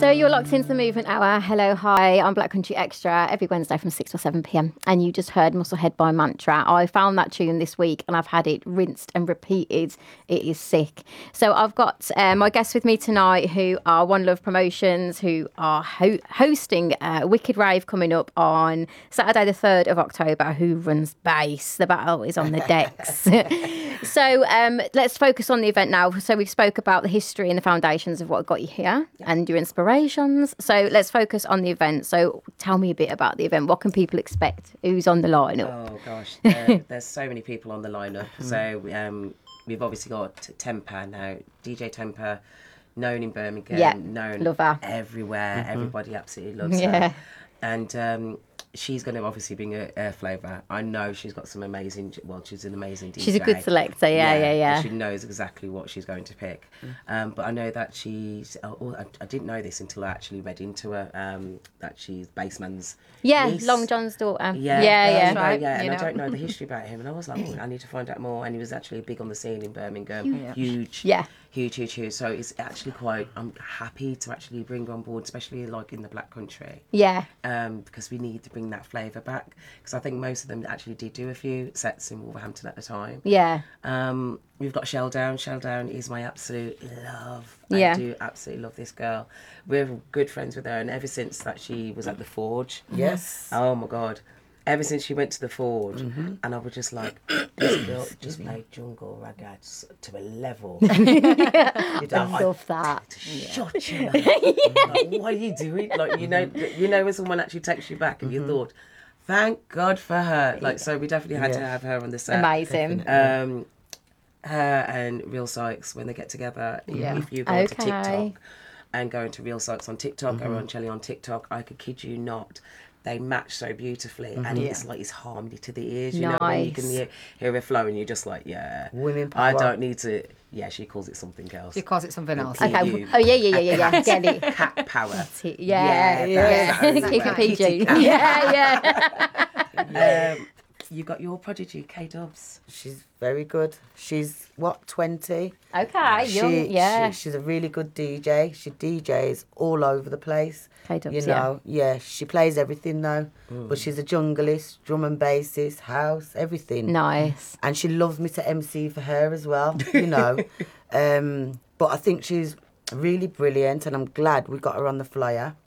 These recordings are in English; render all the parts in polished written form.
So you're locked into the Movement Hour. Hello, hi. I'm Black Country Extra every Wednesday from 6 or 7 p.m. And you just heard Musclehead by Mantra. I found that tune this week and I've had it rinsed and repeated. It is sick. So I've got my guests with me tonight who are One Love Promotions, who are hosting a Wicked Rave coming up on Saturday the 3rd of October. Who runs bass? The battle is on the decks. So let's focus on the event now. So we've spoke about the history and the foundations of what got you here and your inspirations. So let's focus on the event. So tell me a bit about the event. What can people expect? Who's on the lineup? Oh gosh, there's so many people on the lineup. So we've obviously got Temper now, DJ Temper, known in Birmingham, known love her. everywhere. Everybody absolutely loves her. And she's going to obviously bring her flavour. I know she's got some amazing, she's an amazing DJ. She's a good selector, yeah. She knows exactly what she's going to pick. But I know that I didn't know this until I actually read into her, that she's Bassman's niece. Long John's daughter. Yeah. Right. And I don't know the history about him. And I was like, I need to find out more. And he was actually big on the scene in Birmingham. Huge. Yeah. Huge. So it's actually I'm happy to actually bring on board, especially like in the Black Country. Yeah. Because we need to bring that flavour back. Because I think most of them actually did do a few sets in Wolverhampton at the time. Yeah. We've got Shell Down. Shell Down is my absolute love. Yeah. I do absolutely love this girl. We're good friends with her, and ever since that she was at the Forge. Yes. Oh my God. Ever since she went to the Forge, and I was just like, this girl just made jungle ragaz to a level. I love that. Shut you. Like, what are you doing? Like, you know when someone actually takes you back and you thought, thank God for her. Like, so we definitely had to have her on the set. Amazing. Her and Real Sykes, when they get together, if you go to TikTok and go into Real Sykes on TikTok or on Chelly on TikTok, I could kid you not, they match so beautifully, and it's like it's harmony to the ears. You know, when you can hear it flow, and you're just like, women power. I don't need to. Yeah, she calls it something else. She calls it something else. Okay. Oh yeah. Get it. Cat power. Yeah. Keep it PG. Yeah. You've got your prodigy, K Dubs. She's very good. She's 20? Okay. She's a really good DJ. She DJs all over the place. K-Dubs, you know, she plays everything though. But she's a junglist, drum and bassist, house, everything. Nice. And she loves me to MC for her as well, you know. But I think she's really brilliant, and I'm glad we got her on the flyer.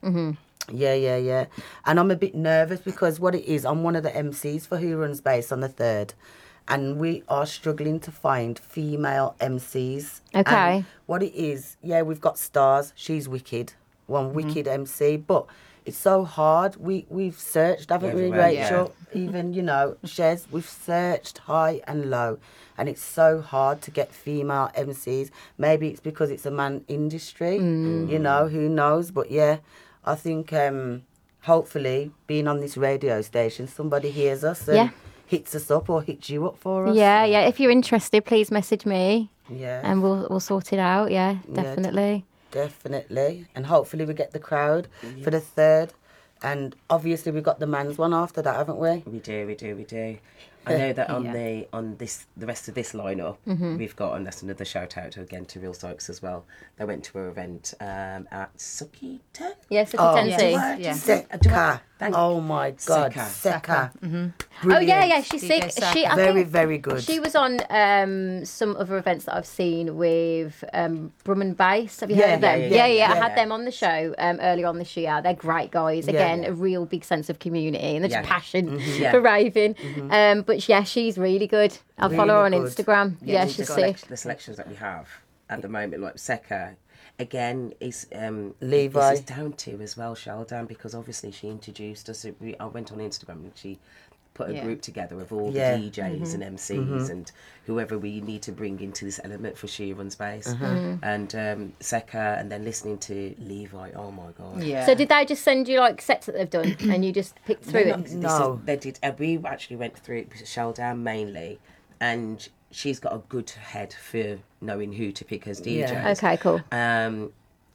Yeah. And I'm a bit nervous because what it is, I'm one of the MCs for Who Runs Bass on the 3rd. And we are struggling to find female MCs. Okay. And what it is, we've got Stars. She's wicked. One wicked MC. But it's so hard. We've searched, haven't we, Rachel? Even, Shez, we've searched high and low. And it's so hard to get female MCs. Maybe it's because it's a man industry. Who knows? But I think hopefully being on this radio station, somebody hears us and hits us up or hits you up for us. Yeah. If you're interested, please message me. Yeah. And we'll sort it out. Yeah, definitely. Definitely. And hopefully we get the crowd for the 3rd. And obviously we've got the man's one after that, haven't we? We do. I know that on the rest of this lineup, we've got, and that's another shout out to Real Sykes as well. They went to an event at Sukkiten. Yeah, Sukkitensi. Seka. Oh my God, Seka. Oh yeah, she's sick. Very good. She was on some other events that I've seen with Brum and Bass. Have you heard of them? Yeah. I had them on the show earlier on this year. They're great guys. Again, a real big sense of community and there's passion for raving. But she's really good. I'll follow her on Instagram. Yeah, she's sick. The selections that we have at the moment, like Seka, again, is Levi. This is down to as well, Sheldon, because obviously she introduced us. I went on Instagram and she put a group together of all the DJs and MCs and whoever we need to bring into this element for She Runs Bass. And Seka, and then listening to Levi. Oh my God. Yeah. So did they just send you like sets that they've done and you just picked through it? No. They did. We actually went through Sheldon mainly, and she's got a good head for knowing who to pick as DJ. Okay, cool.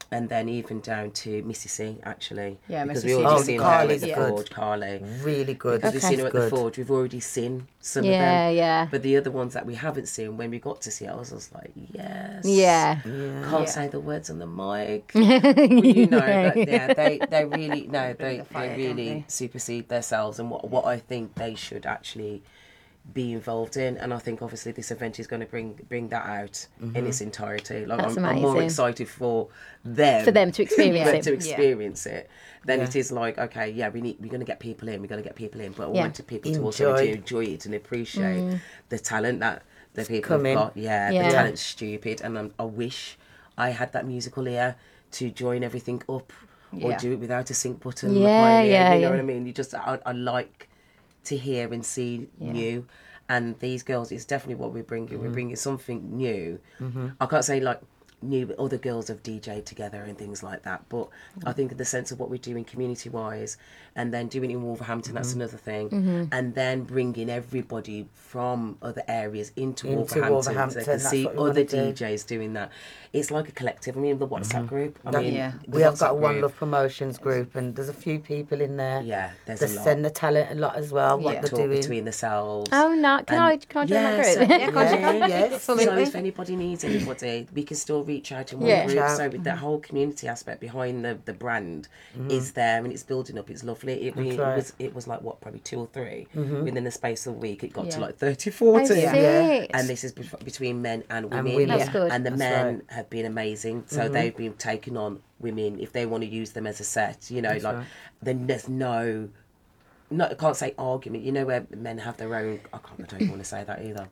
And then even down to Missy C, actually. Yeah, because Missy we C. already seen her at Carly's the good. Forge, Carly. Really good. Because we've seen her at the Good. Forge, we've already seen some of Yeah, them. yeah. But the other ones that we haven't seen, when we got to see it, I was just like, yes. Yeah. Can't say the words on the mic. But you know, that, they really, no, they really supersede themselves and what I think they should actually be involved in. And I think obviously this event is going to bring that out in its entirety. Like That's I'm more amazing. excited for them to experience it. to experience it than it is like, okay, yeah, we're going to get people in, but I wanted people to also enjoy it and appreciate the talent that the people have got. The talent's stupid, and I wish I had that musical ear to join everything up or do it without a sync button. You know what I mean? You just I like to hear and see new, and these girls, it's definitely what we're bringing. We're bringing something new. I can't say like new, but other girls have DJ'd together and things like that, but I think in the sense of what we're doing community wise, and then doing it in Wolverhampton, that's another thing, and then bringing everybody from other areas into Wolverhampton so they can see other DJs doing that. It's like a collective. I mean, the WhatsApp group, we have got a One Love Promotions group, and there's a few people in there. Yeah, there's they a lot. send the talent a lot as well, what they're talk doing between themselves. Oh no! Can I join that group? Yes. So if anybody needs anybody, we can still reach out in one group. So with that whole community aspect behind the brand is there, and it's building up. It's lovely. It was like what, probably 2 or 3 within the space of a week. It got to like 30, 40. And this is between men and women. That's good. And the men have been amazing. So they've been taking on women if they want to use them as a set. You know, then there's no, I can't say argument. You know where men have their own. I don't even want to say that either.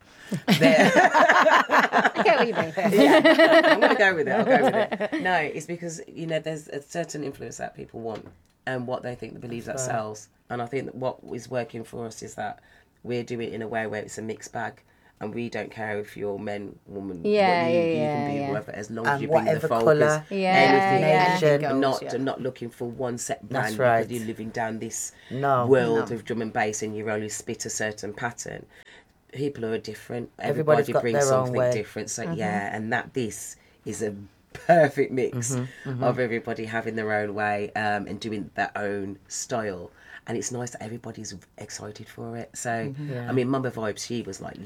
I get what you mean. I'm gonna go with it. I'll go with it. No, it's because there's a certain influence that people want and what they think that believes that sells. And I think that what is working for us is that we're doing it in a way where it's a mixed bag. And we don't care if you're men, woman, you can be whoever, as long as you bring the focus, everything, not looking for one set brand because you're living down this world of drum and bass and you only spit a certain pattern. People are different. Everybody brings something different. So and this is a perfect mix of everybody having their own way and doing their own style. And it's nice that everybody's excited for it. So, I mean, Mama Vibes, she was like,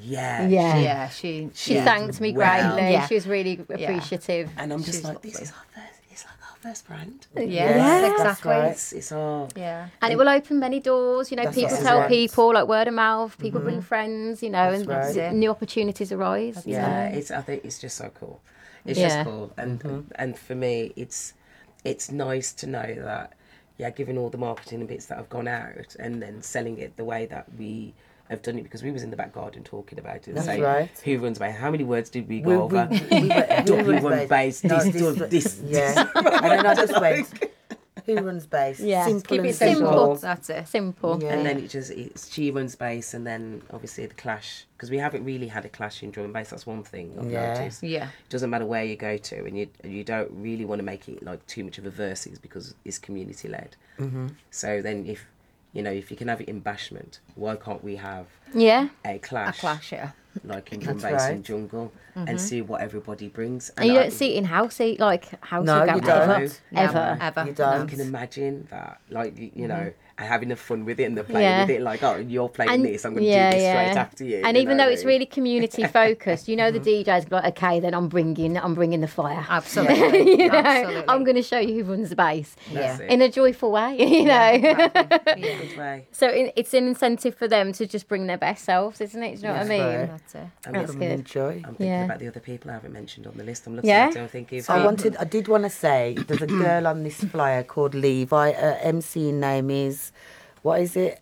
she thanked me greatly. Yeah. She was really appreciative. And I'm just like, this is our first, it's like our first brand. Exactly. Right. It's our... Yeah. And it will open many doors, people tell people, like word of mouth, people bring friends, and new opportunities arise. Yeah, I think it's just so cool. It's just cool. And for me, it's nice to know that, given all the marketing and bits that have gone out and then selling it the way that we have done it, because we was in the back garden talking about it. That's right. Who runs base? How many words did we go over? Who runs base? This. Yeah. And then I just went, who runs base? Yeah. Simple. Keep it simple. That's it. Simple. Yeah. And then it's she runs bass, and then obviously the clash, because we haven't really had a clash in drum and bass. That's one thing I've noticed. Yeah. It doesn't matter where you go to, and you don't really want to make it like too much of a versus because it's community led. So then if you can have it in Bashment, why can't we have a clash? Like in drum bass and jungle, and see what everybody brings. And you don't see it in house, house No, you don't. ever. You don't. I can imagine that, like, and having the fun with it and the playing with it, like, oh, you're playing this, I'm going to do this straight after you. And even though it's really community focused, the DJs be like, okay, then I'm bringing the fire. Absolutely. Absolutely. I'm going to show you who runs the bass. That's it. In a joyful way, Good way. So it's an incentive for them to just bring their best selves, isn't it? Do you know what I mean? Right. That's it. That's good. Enjoy. I'm thinking about the other people I haven't mentioned on the list. I'm looking at it, I'm thinking... I did want to say, there's a girl on this flyer called Levi. MC name is, what is it?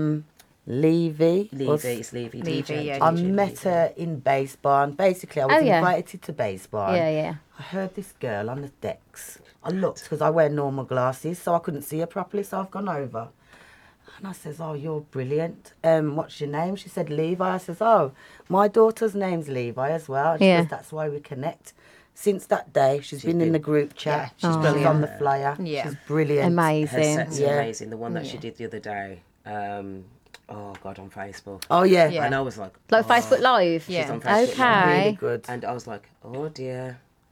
Levy. It's Levy. DJ, yeah. I met her in Bass Barn. Basically, I was invited to Bass Barn. Yeah. I heard this girl on the decks. I looked because I wear normal glasses, so I couldn't see her properly, so I've gone over. And I says, oh, you're brilliant. What's your name? She said, Levi. I says, oh, my daughter's name's Levi as well. And she goes, that's why we connect. Since that day, she's been in the group chat. Yeah, she's brilliant on the flyer. Yeah. She's brilliant. Amazing. Her set's amazing. The one that she did the other day, on Facebook. Oh, yeah. And I was like... Like Facebook Live? She's on Facebook Okay. Live. Really good. And I was like, oh, dear.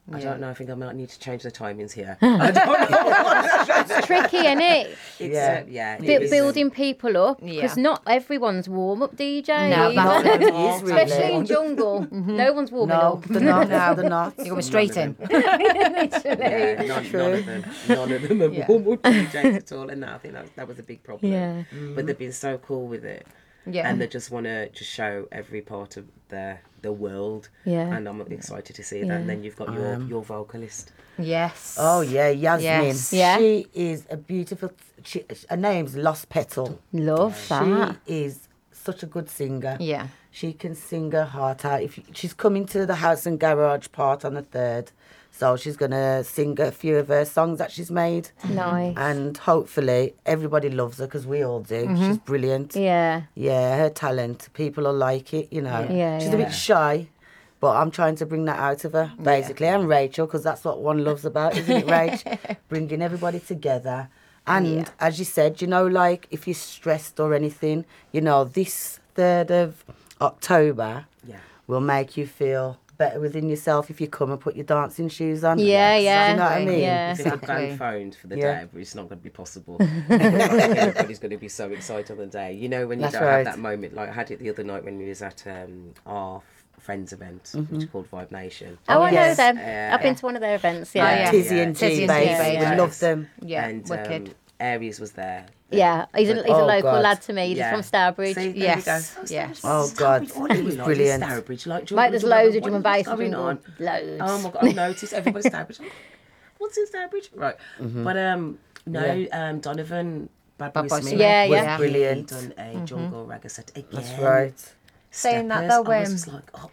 I don't know. I think I might need to change the timings here. I don't know. It's tricky, isn't it? It's, Building people up Yeah. because not everyone's warm-up DJ. No, that's it. It is really. Especially in jungle, no one's warming No, up. they're not. No. They're not. You're going straight in. Yeah, none of them are warm-up DJs at all, and I think that was a big problem. Yeah. But they've been so cool with it. Yeah. And they just want to just show every part of the world. Yeah. And I'm excited to see that. And then you've got your vocalist. Yes. Oh yeah, Yasmin. Yes. Yeah. She is a beautiful. Her name's Lost Petal. Love that. She is such a good singer. Yeah. She can sing her heart out. She's coming to the House and Garage part on the 3rd, so she's gonna sing a few of her songs that she's made. Nice. And hopefully everybody loves her because we all do. She's brilliant. Yeah. Yeah, her talent. People will like it, you know. Yeah, She's a bit shy, but I'm trying to bring that out of her, basically. And Rachel, because that's what one loves about, isn't it, Rach? Bringing everybody together. And as you said, you know, like if you're stressed or anything, you know, this 3rd of October will make you feel better within yourself if you come and put your dancing shoes on. Yeah, yeah. Do you know what I mean? Yeah. I think I've Exactly. been phoned for the Yeah. day, but it's not going to be possible. Everybody's going to be so excited on the day. You know, when you That's don't right. have that moment. Like I had it the other night when we was at our friends event, which is called Vibe Nation. Oh, I know yes. them. I've been to one of their events. Yeah. yeah. Tizzy and Tizzy G, and babe. G, babe, We yes. love them. Yeah. And Wicked. Aries was there. Yeah, he's a Oh, local God. lad to me. He's Yeah. from Stourbridge. See, there we Yes. go. Yes. Oh, God. It was brilliant. Stourbridge, like, Mate, there's loads of drum and bass. going on. Loads. Oh my God, I've noticed everybody's Stourbridge. What's in Stourbridge? Right. But Donovan, Bad Boy Boy Smith Smith. Yeah, was yeah. brilliant. He done a jungle ragga set again. That's right. Saying that, Steppers, though, I was just like, oh,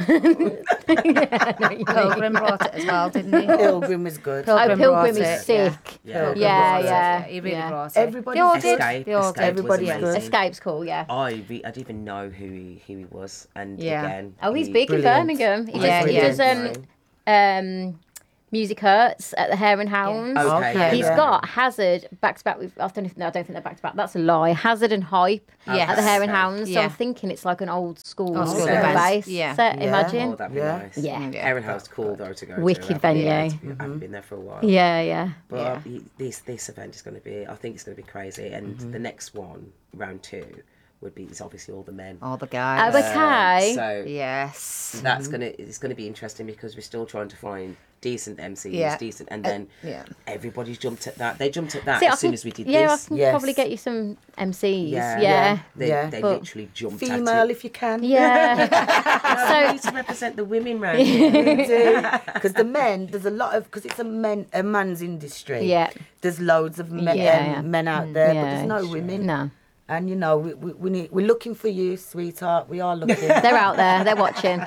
Pilgrim brought it as well, didn't he? Pilgrim was good. Oh, Pilgrim Pilgrim brought is it, sick. yeah. Yeah, brought it. yeah. He really yeah. brought it. Everybody They all did. did. Escape, They all Escape did. Everybody's was good. amazing. Escape's cool, yeah. I didn't even know who he was, and Yeah. again, Oh, he's he- big Brilliant. in Birmingham. He Yeah, does, he he does Music Hurts at the Hare and Hounds. Okay, Okay. He's Yeah. got Hazard back to back with. I don't think they're back to back. That's a lie. Hazard and Hype Yes. at the Hare and Okay. Hounds. So Yeah. I'm thinking it's like an old school Old school drum and event. bass Yeah. set. Yeah. Imagine. Oh, that'd be Yeah. nice. Yeah. Aaron House, cool though to go to. Wicked venue. I haven't been there for a while. Yeah, yeah. But this event is going to be, I think it's going to be crazy. And the next one, round 2, would be, it's obviously all the men. All the Oh, guys. okay. So Yes. that's it's gonna be interesting because we're still trying to find decent MCs, Yeah. decent, and then yeah. everybody's jumped at that. They jumped at that See, I as soon can- as we did yeah, this. I can Yes. probably get you some MCs. Yeah. Yeah. They, Yeah. they But- literally jumped Female, at it. if you can. Yeah. So we need to represent the women round here. Because the men, there's a lot of, because it's a man's industry. Yeah. There's loads of men, Yeah. men out there, but Yeah. there's no women. No. And you know, we're looking for you, sweetheart. We are looking. They're out there. They're watching.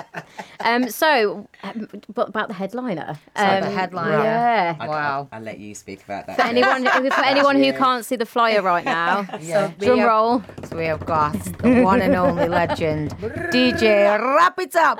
But about the headliner. the headliner. Yeah. Wow. I'll let you speak about that. For anyone who can't see the flyer right now, Yeah. drum roll. So we have got the one and only legend, DJ Wrap It Up.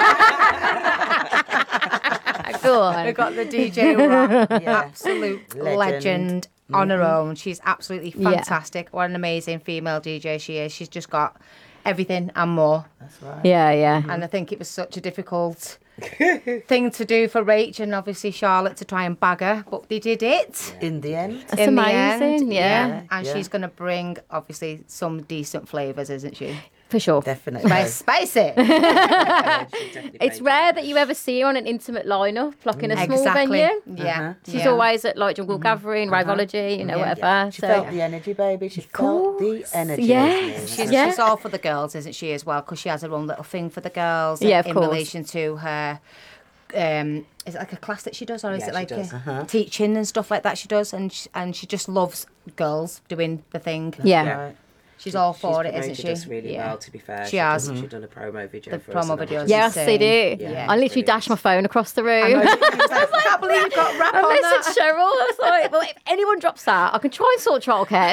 Go on. We've got the DJ Wrap, Yeah. absolute Legend. legend on her own. She's absolutely fantastic. What an amazing female DJ she is. She's just got everything and more. That's right. Yeah, yeah. And I think it was such a difficult thing to do for Rach and obviously Charlotte to try and bag her, but they did it. In the end. That's in the amazing. end. Yeah. And Yeah. she's going to bring obviously some decent flavours, isn't she? For sure. Definitely. Spicy. It's rare that you ever see her on an intimate lineup, like in a small Exactly. venue. Yeah. She's Yeah. always at like Jungle Gathering, Riveology, whatever. She So felt the energy, baby. She felt the energy. Yeah. She's, Yeah. she's all for the girls, isn't she, as well? Because she has her own little thing for the girls. Yeah, of in course. relation to her. Is it like a class that she does, or is Yeah, it she like does. teaching and stuff like that? She does, and she just loves girls doing the thing. yeah. Right. She's all She's for it, isn't promoted she? us really well, to be fair. She has. She's done a promo video The for us. promo and videos. that. Yes, they do. Yeah. I literally Brilliant. dashed my phone across the room. I can't believe you've got rap I on messaged that. Cheryl. I was like, well, if anyone drops that, I can try and sort childcare.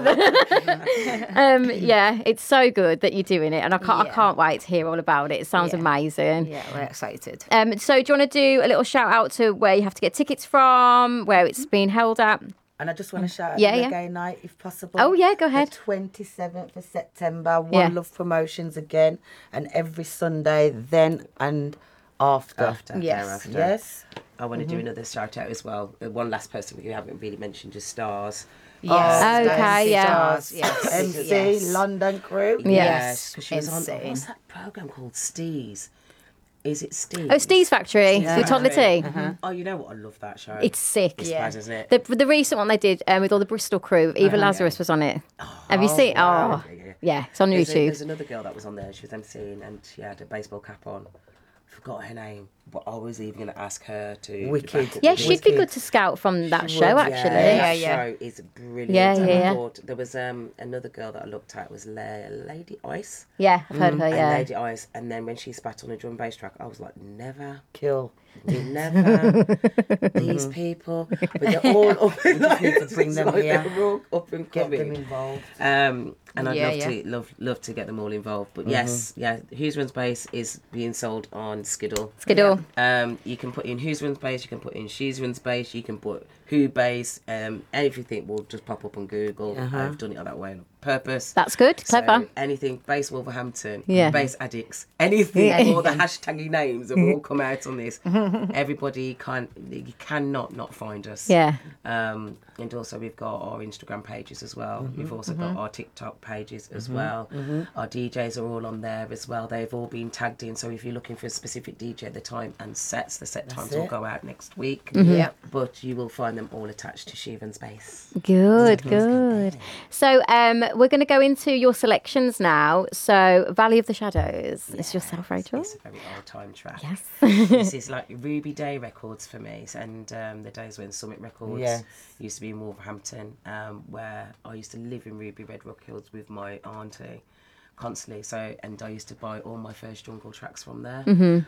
Yeah, it's so good that you're doing it, and I can't wait to hear all about it. It sounds Yeah. amazing. Yeah, we're excited. So do you want to do a little shout out to where you have to get tickets from, where it's being held at? And I just want to shout out Yeah, the yeah. gay night, if possible. Oh, yeah, go ahead. The 27th of September, One Yeah. Love Promotions again. And every Sunday, then and After. Yes. Thereafter. Yes. I want to do another shout out as well. One last person we haven't really mentioned, just Stars. Yes. Okay, yeah. Stars, yes. MC, Yes. London crew. Yes, because she was on. Insane. What's that program called? Steez. Is it Steez? Oh, Steve's Factory with Toddler T. Oh, you know what? I love that show. It's sick. It's Yeah. bad, isn't it? The recent one they did with all the Bristol crew, Eva Lazarus was on it. Have you seen? wow. Oh, Yeah. yeah, it's on There's YouTube. another girl that was on there. She was MCing and she had a baseball cap on. Forgot her name, but I was even going to ask her to. Wicked. Yeah, she'd be good to scout from that show, would, actually. That Yeah. show is brilliant. Yeah, And yeah. I thought there was another girl that I looked at was Lady Ice. Yeah, I've heard of her, And yeah. Lady Ice, and then when she spat on a drum bass track, I was like, never. Kill. Never. These people, but they're all up in need to bring them here. They're all up and Get coming. them involved. And I'd Yeah, love to get them all involved. But yes, Who's Runs Bass is being sold on Skiddle. Skiddle. You can put in Who's Runs Bass, you can put in She's Runs Bass, you can put Who Bass, everything will just pop up on Google. I've done it that way on purpose. That's good. Clever. So anything Bass Wolverhampton, Yeah. Bass Addicts, anything, all the hashtaggy names have all come out on this. Everybody you cannot not find us. Yeah. And also we've got our Instagram pages as well. We've also got our TikTok pages as well. Our DJs are all on there as well. They've all been tagged in. So if you're looking for a specific DJ, the time and sets, the set times will go out next week. Yep. But you will find them all attached to Sheeran's Bass. Good, good. So we're going to go into your selections now. So Valley of the Shadows. It's yourself, Rachel? It's a very old time track. Yes. This is like Ruby Day Records for me, and the days when Summit Records Yes. used to be in Wolverhampton, where I used to live in Ruby Red Records with my auntie constantly. So, and I used to buy all my first jungle tracks from there.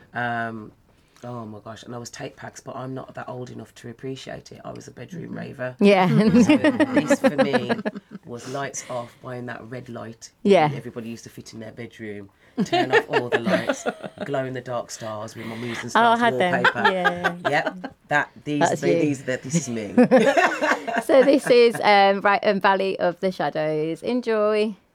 Oh my gosh, and I was tape packs, but I'm not that old enough to appreciate it. I was a bedroom raver. Yeah. So this for me was lights off, buying that red light. Yeah. Everybody used to fit in their bedroom, turn off all the lights, glow in the dark stars with my Moves and Oh, I Stars had them. wallpaper. Yeah. Yep, this is me. So this is Valley of the Shadows. Enjoy.